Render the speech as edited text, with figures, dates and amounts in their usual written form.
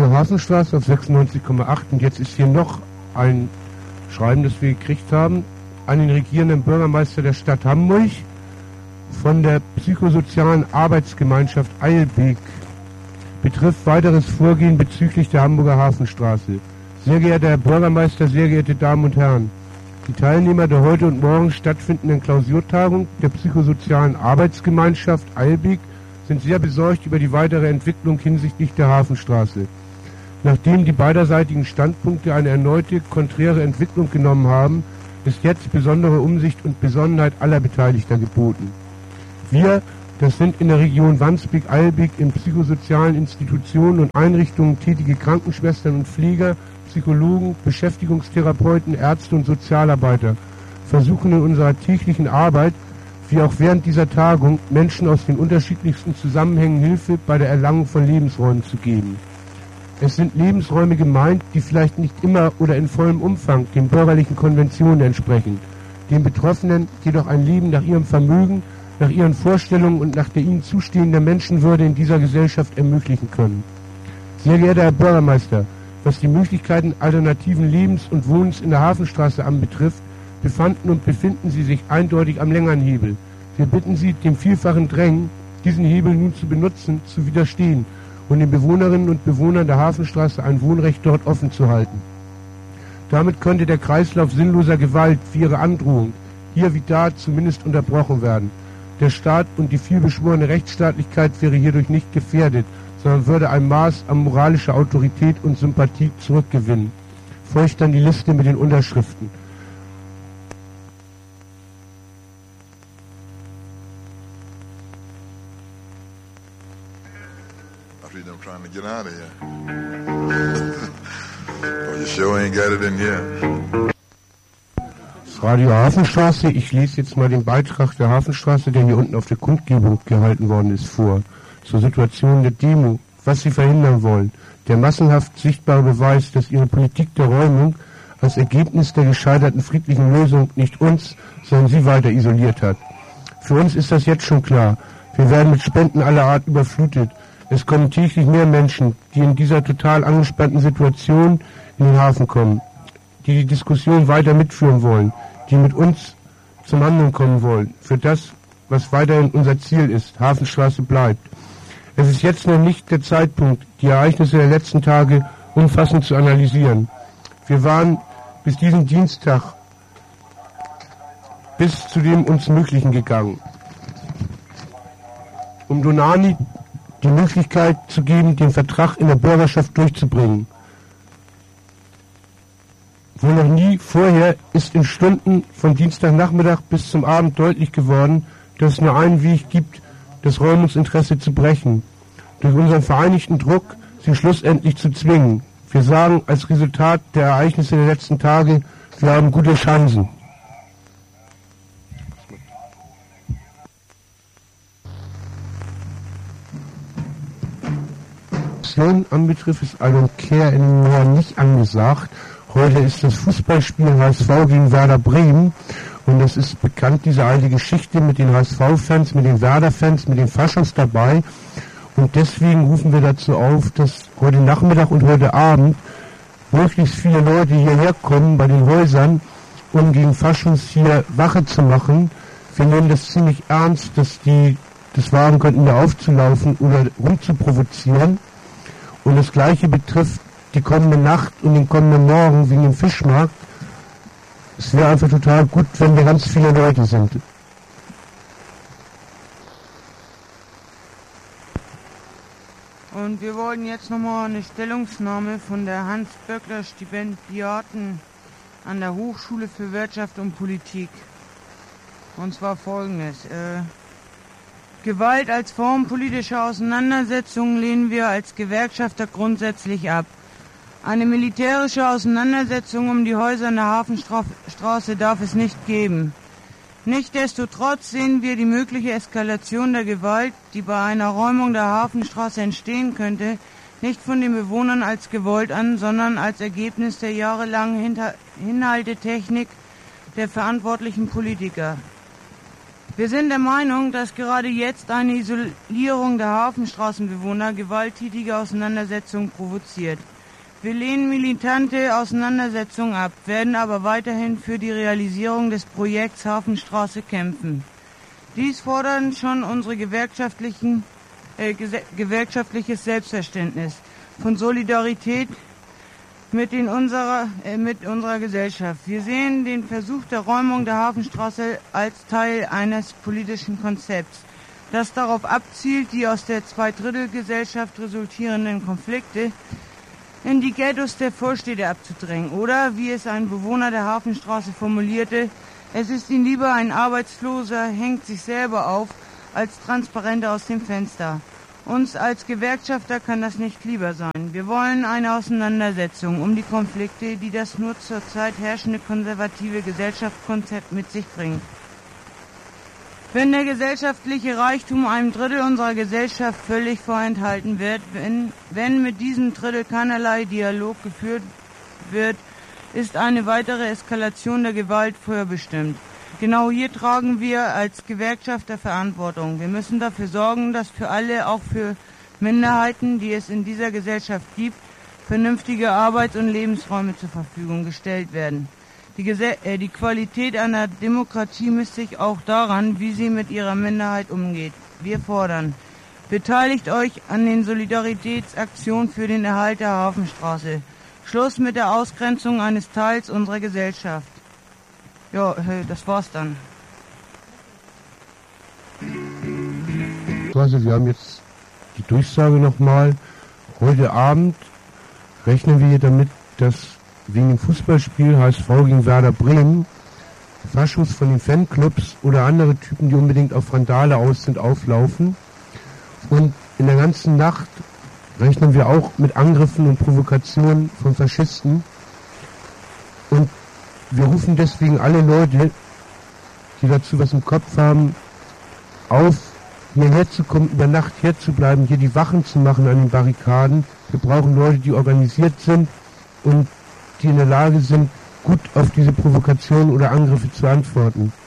Hamburger Hafenstraße auf 96,8 und jetzt ist hier noch ein Schreiben, das wir gekriegt haben, an den regierenden Bürgermeister der Stadt Hamburg von der psychosozialen Arbeitsgemeinschaft Eilbek. Betrifft weiteres Vorgehen bezüglich der Hamburger Hafenstraße. Sehr geehrter Herr Bürgermeister, sehr geehrte Damen und Herren, die Teilnehmer der heute und morgen stattfindenden Klausurtagung der psychosozialen Arbeitsgemeinschaft Eilbek sind sehr besorgt über die weitere Entwicklung hinsichtlich der Hafenstraße. Nachdem die beiderseitigen Standpunkte eine erneute, konträre Entwicklung genommen haben, ist jetzt besondere Umsicht und Besonnenheit aller Beteiligter geboten. Wir, das sind in der Region Wandsbek-Eilbek in psychosozialen Institutionen und Einrichtungen tätige Krankenschwestern und Pfleger, Psychologen, Beschäftigungstherapeuten, Ärzte und Sozialarbeiter, versuchen in unserer täglichen Arbeit, wie auch während dieser Tagung, Menschen aus den unterschiedlichsten Zusammenhängen Hilfe bei der Erlangung von Lebensräumen zu geben. Es sind Lebensräume gemeint, die vielleicht nicht immer oder in vollem Umfang den bürgerlichen Konventionen entsprechen, den Betroffenen jedoch ein Leben nach ihrem Vermögen, nach ihren Vorstellungen und nach der ihnen zustehenden Menschenwürde in dieser Gesellschaft ermöglichen können. Sehr geehrter Herr Bürgermeister, was die Möglichkeiten alternativen Lebens und Wohnens in der Hafenstraße anbetrifft, befanden und befinden Sie sich eindeutig am längeren Hebel. Wir bitten Sie, dem vielfachen Drängen, diesen Hebel nun zu benutzen, zu widerstehen und den Bewohnerinnen und Bewohnern der Hafenstraße ein Wohnrecht dort offen zu halten. Damit könnte der Kreislauf sinnloser Gewalt wie ihre Androhung hier wie da zumindest unterbrochen werden. Der Staat und die vielbeschworene Rechtsstaatlichkeit wäre hierdurch nicht gefährdet, sondern würde ein Maß an moralischer Autorität und Sympathie zurückgewinnen. Folgt dann die Liste mit den Unterschriften. I'm trying to get out of here. Oh, you sure ain't got it in here. Das Radio Hafenstraße, ich lese jetzt mal den Beitrag der Hafenstraße, der hier unten auf der Kundgebung gehalten worden ist, vor. Zur Situation der Demo, was sie verhindern wollen. Der massenhaft sichtbare Beweis, dass ihre Politik der Räumung als Ergebnis der gescheiterten friedlichen Lösung nicht uns, sondern sie weiter isoliert hat. Für uns ist das jetzt schon klar. Wir werden mit Spenden aller Art überflutet. Es kommen täglich mehr Menschen, die in dieser total angespannten Situation in den Hafen kommen, die Diskussion weiter mitführen wollen, die mit uns zum Handeln kommen wollen, für das, was weiterhin unser Ziel ist, Hafenstraße bleibt. Es ist jetzt noch nicht der Zeitpunkt, die Ereignisse der letzten Tage umfassend zu analysieren. Wir waren bis diesen Dienstag bis zu dem uns Möglichen gegangen, um Donani die Möglichkeit zu geben, den Vertrag in der Bürgerschaft durchzubringen. Wohl noch nie vorher ist in Stunden von Dienstagnachmittag bis zum Abend deutlich geworden, dass es nur einen Weg gibt, das Räumungsinteresse zu brechen, durch unseren vereinigten Druck sie schlussendlich zu zwingen. Wir sagen als Resultat der Ereignisse der letzten Tage, wir haben gute Chancen. Anbetrifft ist I don't care anymore nicht angesagt. Heute ist das Fußballspiel HSV gegen Werder Bremen und das ist bekannt, diese alte Geschichte mit den HSV-Fans, mit den Werder-Fans, mit den Faschos dabei und deswegen rufen wir dazu auf, dass heute Nachmittag und heute Abend möglichst viele Leute hierher kommen bei den Häusern, um gegen Faschos hier Wache zu machen. Wir nehmen das ziemlich ernst, dass die das wagen könnten, da aufzulaufen oder rumzuprovozieren. Und das Gleiche betrifft die kommende Nacht und den kommenden Morgen wegen dem Fischmarkt. Es wäre einfach total gut, wenn wir ganz viele Leute sind. Und wir wollen jetzt nochmal eine Stellungnahme von der Hans-Böckler-Stipendiaten an der Hochschule für Wirtschaft und Politik. Und zwar folgendes. Gewalt als Form politischer Auseinandersetzungen lehnen wir als Gewerkschafter grundsätzlich ab. Eine militärische Auseinandersetzung um die Häuser in der Hafenstraße darf es nicht geben. Nichtsdestotrotz sehen wir die mögliche Eskalation der Gewalt, die bei einer Räumung der Hafenstraße entstehen könnte, nicht von den Bewohnern als gewollt an, sondern als Ergebnis der jahrelangen Hinhaltetechnik der verantwortlichen Politiker. Wir sind der Meinung, dass gerade jetzt eine Isolierung der Hafenstraßenbewohner gewalttätige Auseinandersetzungen provoziert. Wir lehnen militante Auseinandersetzungen ab, werden aber weiterhin für die Realisierung des Projekts Hafenstraße kämpfen. Dies fordern schon unsere gewerkschaftliches Selbstverständnis von Solidarität mit unserer Gesellschaft. Wir sehen den Versuch der Räumung der Hafenstraße als Teil eines politischen Konzepts, das darauf abzielt, die aus der Zweidrittelgesellschaft resultierenden Konflikte in die Ghettos der Vorstädte abzudrängen. Oder, wie es ein Bewohner der Hafenstraße formulierte, es ist ihm lieber, ein Arbeitsloser hängt sich selber auf, als Transparente aus dem Fenster. Uns als Gewerkschafter kann das nicht lieber sein. Wir wollen eine Auseinandersetzung um die Konflikte, die das nur zurzeit herrschende konservative Gesellschaftskonzept mit sich bringt. Wenn der gesellschaftliche Reichtum einem Drittel unserer Gesellschaft völlig vorenthalten wird, wenn mit diesem Drittel keinerlei Dialog geführt wird, ist eine weitere Eskalation der Gewalt vorherbestimmt. Genau hier tragen wir als Gewerkschafter Verantwortung. Wir müssen dafür sorgen, dass für alle, auch für Minderheiten, die es in dieser Gesellschaft gibt, vernünftige Arbeits- und Lebensräume zur Verfügung gestellt werden. Die Qualität einer Demokratie misst sich auch daran, wie sie mit ihrer Minderheit umgeht. Wir fordern: Beteiligt euch an den Solidaritätsaktionen für den Erhalt der Hafenstraße. Schluss mit der Ausgrenzung eines Teils unserer Gesellschaft. Ja, das war's dann. Also wir haben jetzt die Durchsage nochmal. Heute Abend rechnen wir damit, dass wegen dem Fußballspiel HSV gegen Werder Bremen Faschos von den Fanclubs oder andere Typen, die unbedingt auf Randale aus sind, auflaufen. Und in der ganzen Nacht rechnen wir auch mit Angriffen und Provokationen von Faschisten. Und wir rufen deswegen alle Leute, die dazu was im Kopf haben, auf, hierher zu kommen, über Nacht hier zu bleiben, hier die Wachen zu machen an den Barrikaden. Wir brauchen Leute, die organisiert sind und die in der Lage sind, gut auf diese Provokationen oder Angriffe zu antworten.